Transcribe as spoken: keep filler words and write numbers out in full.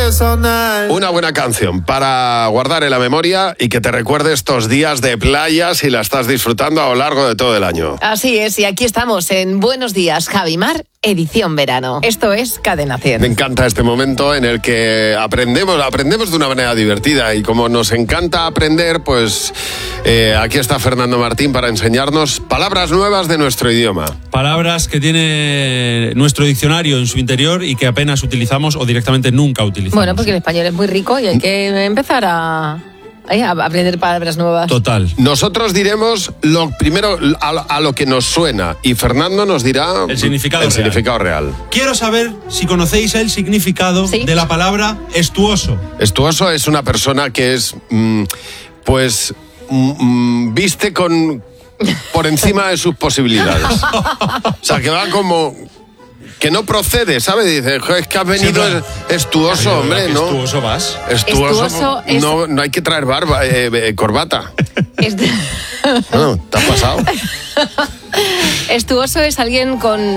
que sonar. Una buena canción para guardar en la memoria y que te recuerde estos días de playa si la estás disfrutando a lo largo de todo el año. Así es, y aquí estamos en Buenos Días, Javimar, edición verano. Esto es Cadena cien. Me encanta este momento en el que aprendemos, aprendemos de una manera divertida y como nos encanta aprender, pues eh, aquí está Fernando Martín para enseñarnos palabras nuevas de nuestro idioma. Palabras que tiene nuestro diccionario en su interior y que apenas utilizamos o directamente nunca utilizamos. Bueno, porque el español es muy rico y hay que empezar a, a aprender palabras nuevas. Total. Nosotros diremos lo primero a, a lo que nos suena y Fernando nos dirá el significado, el real. significado real. Quiero saber si conocéis el significado ¿Sí? de la palabra estuoso. Estuoso es una persona que es, mm, pues, mm, viste con por encima de sus posibilidades. O sea, que va como... que no procede, ¿sabes? Dice, es que has venido es, estuoso, Ay, hombre, ¿no? Estuoso vas. Estuoso, Estuoso es- no, no hay que traer barba, eh, eh, corbata. Este- No, ¿te has pasado? Estuoso es alguien con